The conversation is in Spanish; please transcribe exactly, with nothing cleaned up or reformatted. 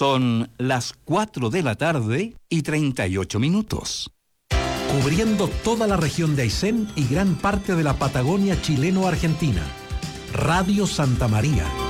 Son las cuatro de la tarde y treinta y ocho minutos. Cubriendo toda la región de Aysén y gran parte de la Patagonia chileno-argentina. Radio Santa María.